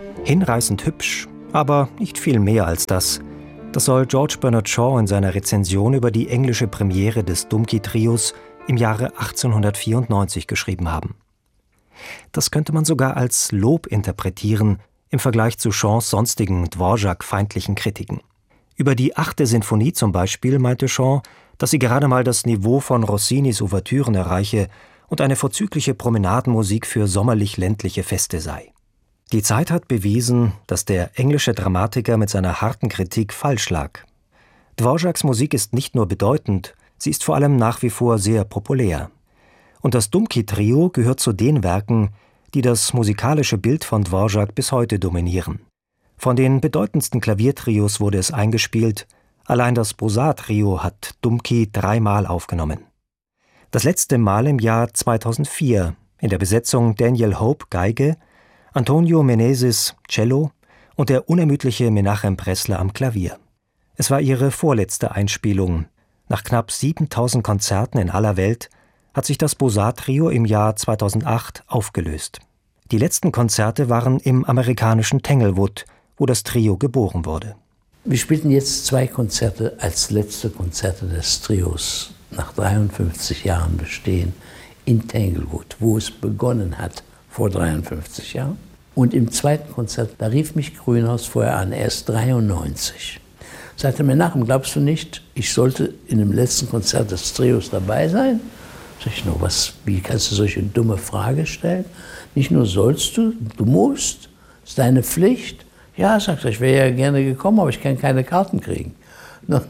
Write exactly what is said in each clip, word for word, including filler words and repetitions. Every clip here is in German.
Hinreißend hübsch, aber nicht viel mehr als das. Das soll George Bernard Shaw in seiner Rezension über die englische Premiere des Dumki-Trios im Jahre achtzehnhundertvierundneunzig geschrieben haben. Das könnte man sogar als Lob interpretieren im Vergleich zu Shaws sonstigen Dvorak-feindlichen Kritiken. Über die achte Sinfonie zum Beispiel meinte Shaw, dass sie gerade mal das Niveau von Rossinis Ouvertüren erreiche und eine vorzügliche Promenadenmusik für sommerlich-ländliche Feste sei. Die Zeit hat bewiesen, dass der englische Dramatiker mit seiner harten Kritik falsch lag. Dvoraks Musik ist nicht nur bedeutend, sie ist vor allem nach wie vor sehr populär. Und das Dumki-Trio gehört zu den Werken, die das musikalische Bild von Dvorak bis heute dominieren. Von den bedeutendsten Klaviertrios wurde es eingespielt, allein das Bosar-Trio hat Dumki dreimal aufgenommen. Das letzte Mal im Jahr zweitausendvier, in der Besetzung Daniel Hope Geige, Antonio Meneses Cello und der unermüdliche Menachem Pressler am Klavier. Es war ihre vorletzte Einspielung. Nach knapp siebentausend Konzerten in aller Welt hat sich das Bosar-Trio im Jahr zweitausendacht aufgelöst. Die letzten Konzerte waren im amerikanischen Tanglewood, wo das Trio geboren wurde. Wir spielten jetzt zwei Konzerte als letzte Konzerte des Trios nach dreiundfünfzig Jahren Bestehen in Tanglewood, wo es begonnen hat vor dreiundfünfzig Jahren. Und im zweiten Konzert, da rief mich Grünhaus vorher an, er ist dreiundneunzig. Sagte mir nach, glaubst du nicht, ich sollte in dem letzten Konzert des Trios dabei sein? Sag ich, nur was, wie kannst du solche dumme Frage stellen? Nicht nur sollst du, du musst, ist deine Pflicht. Ja, sagt er, ich wäre ja gerne gekommen, aber ich kann keine Karten kriegen. Dann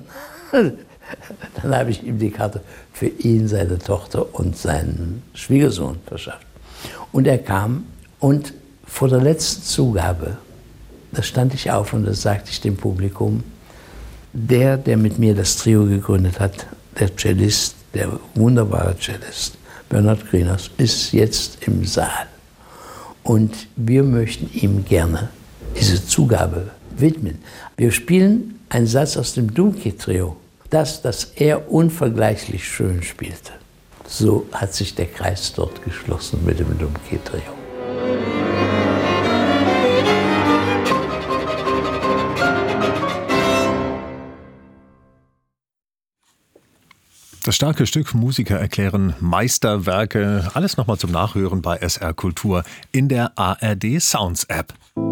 habe ich ihm die Karte für ihn, seine Tochter und seinen Schwiegersohn verschafft. Und er kam und vor der letzten Zugabe, da stand ich auf und da sagte ich dem Publikum, der, der mit mir das Trio gegründet hat, der Cellist, der wunderbare Cellist, Bernard Grünhaus, ist jetzt im Saal. Und wir möchten ihm gerne diese Zugabe widmen. Wir spielen einen Satz aus dem Dumki-Trio, das, das er unvergleichlich schön spielte. So hat sich der Kreis dort geschlossen mit dem Dumki-Trio. Das starke Stück, Musiker erklären Meisterwerke. Alles nochmal zum Nachhören bei S R Kultur in der A R D Sounds App.